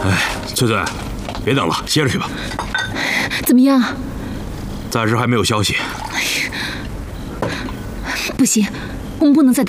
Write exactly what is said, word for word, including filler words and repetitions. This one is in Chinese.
哎，翠翠，别等了，歇着去吧。 怎么样？ 暂时还没有消息。 不行，我们不能再等。